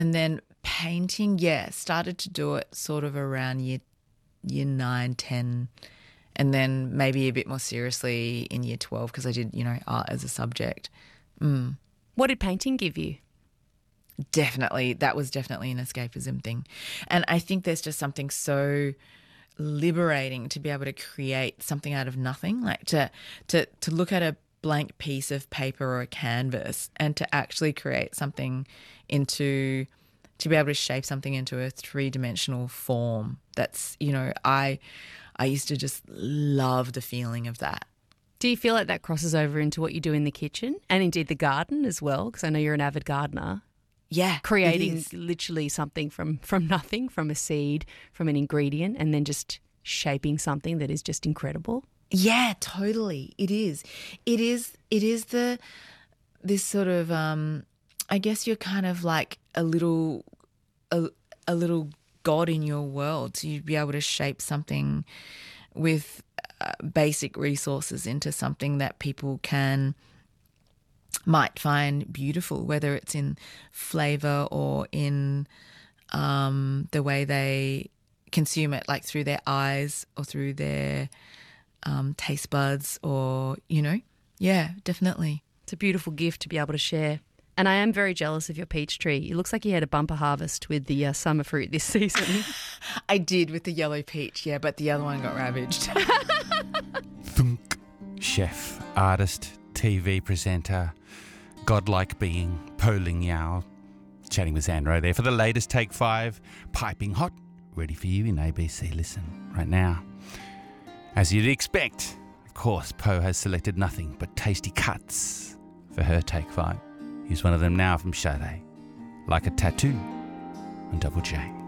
And then painting, yeah, started to do it sort of around year 9, 10, and then maybe a bit more seriously in year 12 because I did, art as a subject. What did painting give you? Definitely, that was definitely an escapism thing. And I think there's just something so liberating to be able to create something out of nothing, like to look at a blank piece of paper or a canvas and to actually create something to be able to shape something into a 3-dimensional form. That's, I used to just love the feeling of that. Do you feel like that crosses over into what you do in the kitchen and indeed the garden as well? Because I know you're an avid gardener. Yeah, creating literally something from nothing, from a seed, from an ingredient, and then just shaping something that is just incredible. Yeah, totally. It is. This sort of I guess you're kind of like a little god in your world. So you'd be able to shape something with basic resources into something that people might find beautiful, whether it's in flavour or in the way they consume it, like through their eyes or through their taste buds or, yeah, definitely. It's a beautiful gift to be able to share. And I am very jealous of your peach tree. It looks like you had a bumper harvest with the summer fruit this season. I did with the yellow peach, yeah, but the other one got ravaged. Thunk. Chef, artist, TV presenter, godlike being, Po Ling Yao. Chatting with Xandro there for the latest Take 5, piping hot, ready for you in ABC Listen right now. As you'd expect, of course, Po has selected nothing but tasty cuts for her Take 5. Here's one of them now from Sade, Like a Tattoo on Double J.